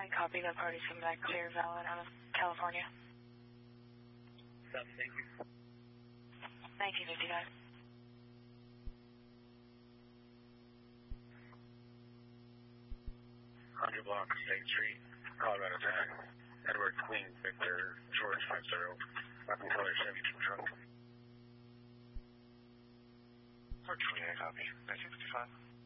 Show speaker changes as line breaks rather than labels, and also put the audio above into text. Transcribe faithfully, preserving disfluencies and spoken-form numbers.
fifty-nine, copy. That party's coming back clear, valid out of California.
Seven, thank you.
nineteen fifty-nine.
one hundred block State Street, Colorado Tag. Edward Queen, Victor, George five zero. Weapon color Chevy trunk.
Park twenty-nine, copy. nineteen fifty-five.